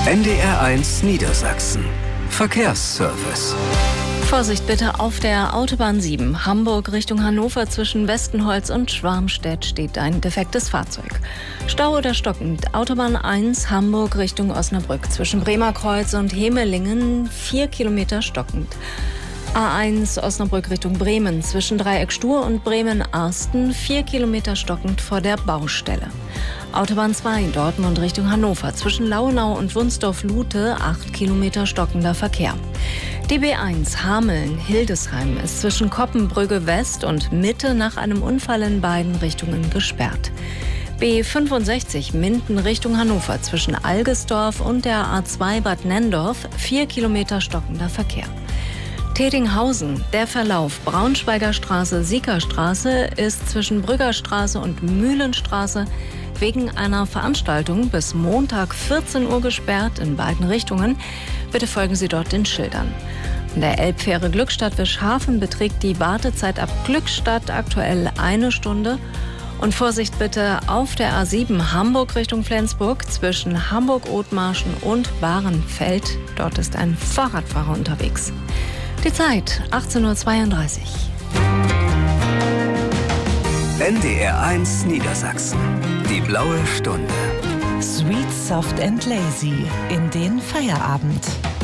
NDR1 Niedersachsen. Verkehrsservice. Vorsicht bitte auf der Autobahn 7, Hamburg Richtung Hannover zwischen Westenholz und Schwarmstedt steht ein defektes Fahrzeug. Stau oder stockend, Autobahn 1, Hamburg Richtung Osnabrück zwischen Bremerkreuz und Hemelingen 4 Kilometer stockend. A1 Osnabrück Richtung Bremen zwischen Dreieck Stur und Bremen-Arsten 4 Kilometer stockend vor der Baustelle. Autobahn 2 Dortmund Richtung Hannover zwischen Lauenau und Wunsdorf-Lute 8 Kilometer stockender Verkehr. Die B1 Hameln-Hildesheim ist zwischen Koppenbrügge West und Mitte nach einem Unfall in beiden Richtungen gesperrt. B65 Minden Richtung Hannover zwischen Algesdorf und der A2 Bad Nenndorf 4 Kilometer stockender Verkehr. Tedinghausen, der Verlauf Braunschweiger Straße, Siegerstraße ist zwischen Brüggerstraße und Mühlenstraße wegen einer Veranstaltung bis Montag 14 Uhr gesperrt in beiden Richtungen. Bitte folgen Sie dort den Schildern. An der Elbfähre Glückstadt-Wischhafen beträgt die Wartezeit ab Glückstadt aktuell 1 Stunde. Und Vorsicht bitte auf der A7 Hamburg Richtung Flensburg zwischen Hamburg-Othmarschen und Bahrenfeld. Dort ist ein Fahrradfahrer unterwegs. Die Zeit 18:32 Uhr. NDR1 Niedersachsen. Die blaue Stunde. Sweet, soft and lazy in den Feierabend.